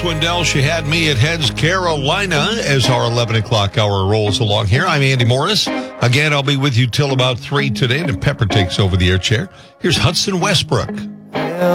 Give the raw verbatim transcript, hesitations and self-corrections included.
Wendell, she had me at Heads Carolina as our eleven o'clock hour rolls along here. I'm Andy Morris. Again, I'll be with you till about three today, and Pepper takes over the air chair. Here's Hudson Westbrook.